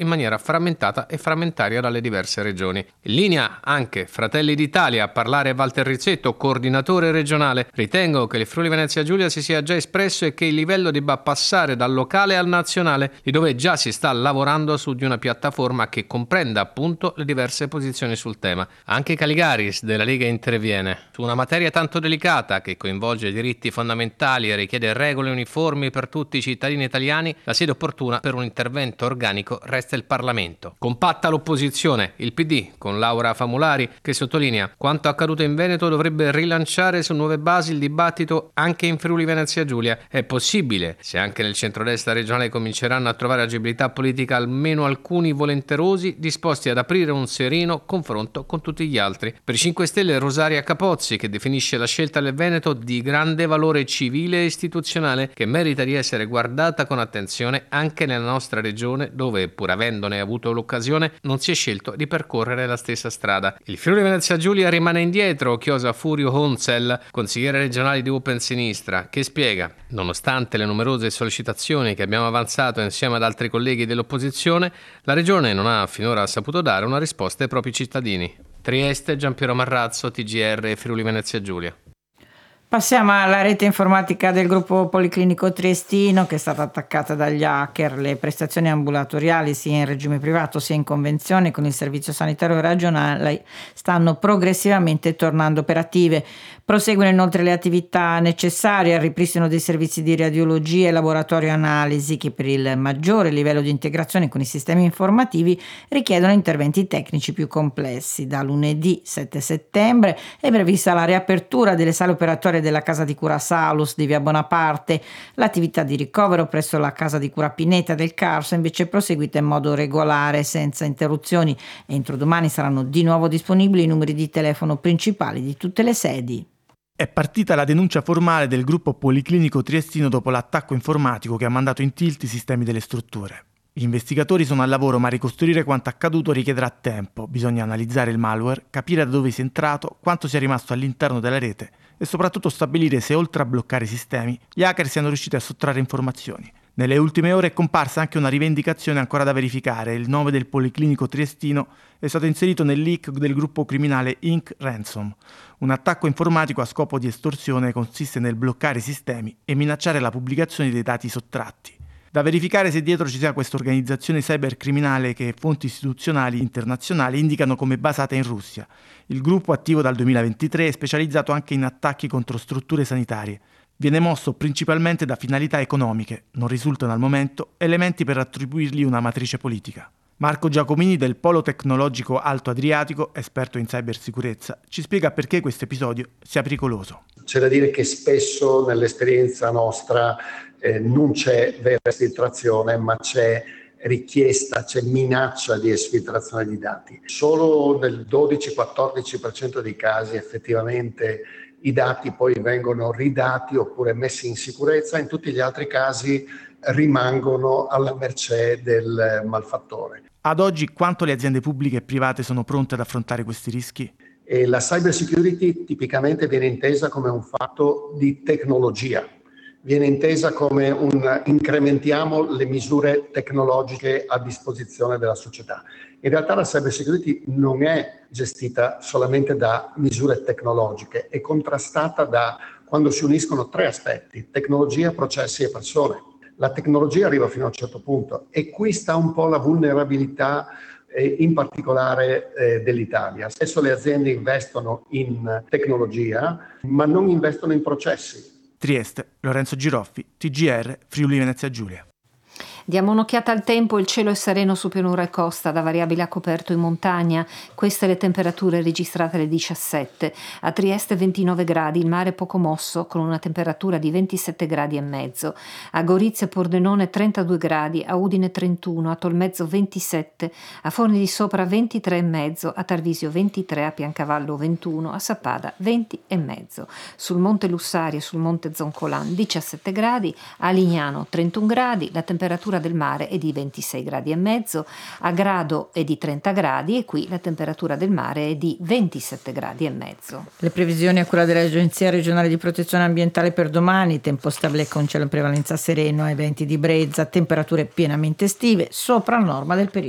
in maniera frammentata e frammentaria dalle diverse regioni. In linea anche Fratelli d'Italia, a parlare Walter Rizzetto, coordinatore regionale. Ritengo che il Friuli Venezia Giulia si sia già espresso e che il livello debba passare dal locale al nazionale, di dove già si sta lavorando su di una piattaforma che comprenda appunto le diverse posizioni sul tema. Anche Caligaris della Lega interviene. Su una materia tanto delicata che coinvolge diritti fondamentali e richiede regole uniformi per tutti i cittadini italiani, la sede opportuna per un intervento organico resta il Parlamento. Compatta l'opposizione, il PD, con Laura Famulari, che sottolinea: quanto accaduto in Veneto dovrebbe rilanciare su nuove basi il dibattito anche in Friuli Venezia Giulia. È possibile, se anche nel centrodestra regionale cominceranno a trovare agibilità politica almeno alcuni volenterosi disposti ad aprire un sereno confronto con tutti gli altri. Per i 5 Stelle Rosaria Capozzi, che definisce la scelta del Veneto di grande valore civile e istituzionale, che merita di essere guardata con attenzione anche nella nostra regione, dove, pur avendone avuto l'occasione, non si è scelto di percorrere la stessa strada. Il Friuli Venezia Giulia rimane indietro, chiosa Furio Honzel, consigliere regionale di Open Sinistra, che spiega: nonostante le numerose sollecitazioni che abbiamo avanzato insieme ad altri colleghi dell'opposizione, la regione non ha finora saputo dare una risposta ai propri cittadini. Trieste, Giampiero Marrazzo, TGR e Friuli Venezia Giulia. Passiamo alla rete informatica del gruppo Policlinico Triestino, che è stata attaccata dagli hacker. Le prestazioni ambulatoriali, sia in regime privato sia in convenzione con il Servizio Sanitario Regionale, stanno progressivamente tornando operative. Proseguono inoltre le attività necessarie al ripristino dei servizi di radiologia e laboratorio analisi, che per il maggiore livello di integrazione con i sistemi informativi richiedono interventi tecnici più complessi. Da lunedì 7 settembre è prevista la riapertura delle sale operatorie della casa di cura Salus di via Bonaparte. L'attività di ricovero presso la casa di cura Pineta del Carso invece è proseguita in modo regolare, senza interruzioni. Entro domani saranno di nuovo disponibili i numeri di telefono principali di tutte le sedi. È partita la denuncia formale del gruppo Policlinico Triestino dopo l'attacco informatico che ha mandato in tilt i sistemi delle strutture. Gli investigatori sono al lavoro, ma ricostruire quanto accaduto richiederà tempo. Bisogna analizzare il malware, capire da dove sia entrato, quanto sia rimasto all'interno della rete e soprattutto stabilire se, oltre a bloccare i sistemi, gli hacker siano riusciti a sottrarre informazioni. Nelle ultime ore è comparsa anche una rivendicazione ancora da verificare. Il nome del Policlinico Triestino è stato inserito nel leak del gruppo criminale Inc. Ransom. Un attacco informatico a scopo di estorsione consiste nel bloccare i sistemi e minacciare la pubblicazione dei dati sottratti. Da verificare se dietro ci sia questa organizzazione cybercriminale che fonti istituzionali internazionali indicano come basata in Russia. Il gruppo, attivo dal 2023, è specializzato anche in attacchi contro strutture sanitarie. Viene mosso principalmente da finalità economiche. Non risultano al momento elementi per attribuirgli una matrice politica. Marco Giacomini del Polo Tecnologico Alto Adriatico, esperto in cybersicurezza, ci spiega perché questo episodio sia pericoloso. C'è da dire che spesso nell'esperienza nostra non c'è vera esfiltrazione, ma c'è richiesta, c'è minaccia di esfiltrazione di dati. Solo nel 12-14% dei casi effettivamente i dati poi vengono ridati oppure messi in sicurezza, in tutti gli altri casi rimangono alla mercé del malfattore. Ad oggi quanto le aziende pubbliche e private sono pronte ad affrontare questi rischi? E la cyber security tipicamente viene intesa come un fatto di tecnologia, viene intesa come un incrementiamo le misure tecnologiche a disposizione della società. In realtà la cyber security non è gestita solamente da misure tecnologiche, è contrastata da quando si uniscono 3 aspetti: tecnologia, processi e persone. La tecnologia arriva fino a un certo punto e qui sta un po' la vulnerabilità in particolare dell'Italia. Spesso le aziende investono in tecnologia ma non investono in processi. Trieste, Lorenzo Giroffi, TGR, Friuli Venezia Giulia. Diamo un'occhiata al tempo, il cielo è sereno su pianura e costa, da variabile a coperto in montagna. Queste le temperature registrate alle 17. A Trieste 29 gradi, il mare poco mosso con una temperatura di 27 gradi e mezzo. A Gorizia e Pordenone 32 gradi, a Udine 31, a Tolmezzo 27, a Forni di Sopra 23 e mezzo, a Tarvisio 23, a Piancavallo 21, a Sappada 20 e mezzo. Sul Monte Lussario e sul Monte Zoncolan 17 gradi, a Lignano 31 gradi, la temperatura del mare è di 26 gradi e mezzo, a Grado è di 30 gradi e qui la temperatura del mare è di 27 gradi e mezzo. Le previsioni a cura dell'Agenzia regionale di protezione ambientale per domani: tempo stabile con cielo in prevalenza sereno ai venti di brezza, temperature pienamente estive, sopra la norma del periodo.